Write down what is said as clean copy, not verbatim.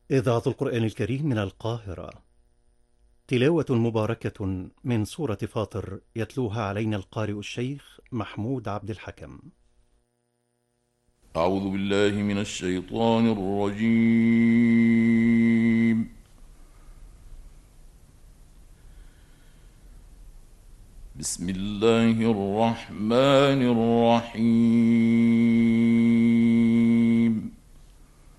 إذاعة القرآن الكريم من القاهرة. تلاوة مباركة من سورة فاطر يتلوها علينا القارئ الشيخ محمود عبد الحكم. أعوذ بالله من الشيطان الرجيم. بسم الله الرحمن الرحيم.